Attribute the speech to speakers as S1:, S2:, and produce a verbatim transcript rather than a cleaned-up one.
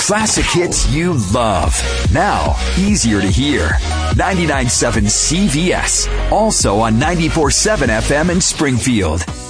S1: Classic hits you love. Now, easier to hear. ninety-nine point seven C V S. Also on ninety-four point seven F M in Springfield.